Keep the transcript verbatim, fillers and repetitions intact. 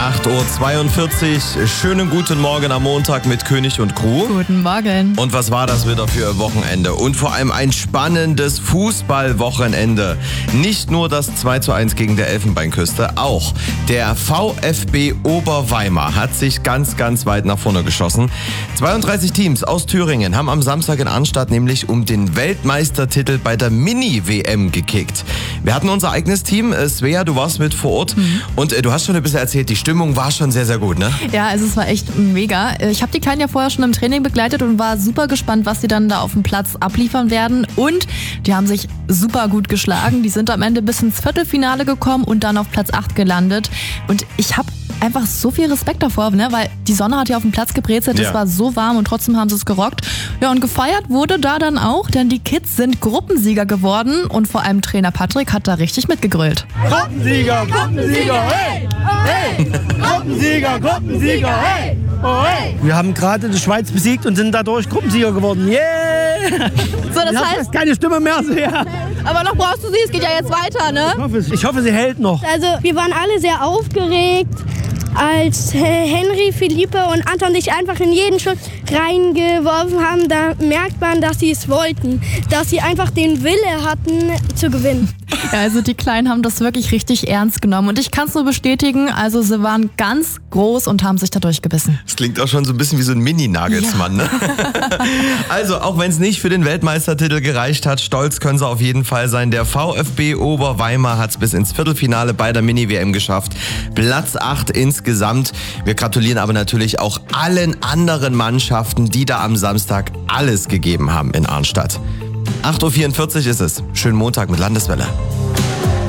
acht Uhr zweiundvierzig. Schönen guten Morgen am Montag mit König und Crew. Guten Morgen. Und was war das wieder für ein Wochenende? Und vor allem ein spannendes Fußballwochenende. Nicht nur das zwei zu eins gegen der Elfenbeinküste, auch der VfB Oberweimar hat sich ganz, ganz weit nach vorne geschossen. zweiunddreißig Teams aus Thüringen haben am Samstag in Arnstadt nämlich um den Weltmeistertitel bei der Mini-W M gekickt. Wir hatten unser eigenes Team. Svea, du warst mit vor Ort mhm. und äh, du hast schon ein bisschen erzählt, die Stimmung war schon sehr, sehr gut, ne? Ja, also es war echt mega. Ich habe die Kleinen ja vorher schon im Training begleitet und war super gespannt, was sie dann da auf dem Platz abliefern werden. Und die haben sich super gut geschlagen. Die sind am Ende bis ins Viertelfinale gekommen und dann auf Platz acht gelandet. Und ich habe einfach so viel Respekt davor, ne? Weil die Sonne hat ja auf dem Platz gebrezelt, es ja. war so warm und trotzdem haben sie es gerockt. Ja, und gefeiert wurde da dann auch, denn die Kids sind Gruppensieger geworden und vor allem Trainer Patrick hat da richtig mitgegrölt. Gruppensieger, Gruppensieger, hey! Hey! Gruppensieger, Gruppensieger, hey! Oh, hey! Wir haben gerade die Schweiz besiegt und sind dadurch Gruppensieger geworden. Yeah! So, das ich heißt, hab keine Stimme mehr. So, ja. Aber noch brauchst du sie, es geht ja jetzt weiter, ne? Ich hoffe, ich hoffe, sie hält noch. Also wir waren alle sehr aufgeregt, als Henry, Philippe und Anton sich einfach in jeden Schuss reingeworfen haben. Da merkt man, dass sie es wollten, dass sie einfach den Wille hatten zu gewinnen. Ja, also die Kleinen haben das wirklich richtig ernst genommen und ich kann es nur bestätigen, also sie waren ganz groß und haben sich da durchgebissen. Das klingt auch schon so ein bisschen wie so ein Mini-Nagelsmann, ja. ne? Also, auch wenn es nicht für den Weltmeistertitel gereicht hat, stolz können sie auf jeden Fall sein. Der VfB Oberweimar hat es bis ins Viertelfinale bei der Mini-W M geschafft. Platz acht insgesamt. Wir gratulieren aber natürlich auch allen anderen Mannschaften, die da am Samstag alles gegeben haben in Arnstadt. acht Uhr vierundvierzig ist es. Schönen Montag mit Landeswelle.